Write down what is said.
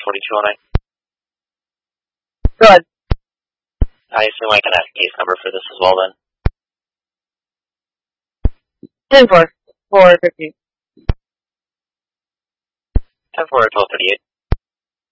4209. Good. I assume I can have a case number for this as well then. 10-4, 450. 10-4, 1238.